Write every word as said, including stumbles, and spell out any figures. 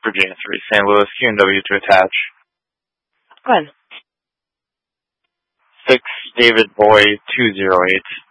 Virginia three, Saint Louis, Q and W to attach. Go ahead. six, David Boy, two zero eight.